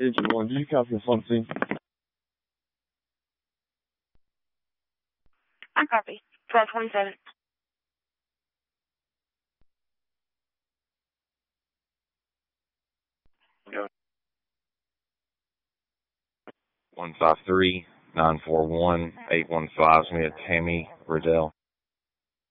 Engine 1, did you copy us on scene? I copy. 1227. Go. 153-941-815 Smith, Tammy Riddell.